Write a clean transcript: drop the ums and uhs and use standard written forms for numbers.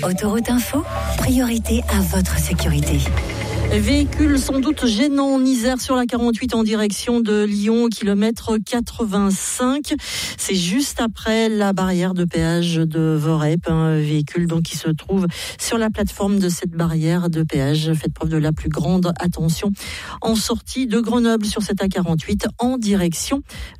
Autoroute Info, priorité à votre sécurité. Véhicule sans doute gênant en Isère sur la 48 en direction de Lyon, au kilomètre 85. C'est juste après la barrière de péage de Vorep. Un véhicule donc qui se trouve sur la plateforme de cette barrière de péage. Faites preuve de la plus grande attention en sortie de Grenoble sur cette A48 en direction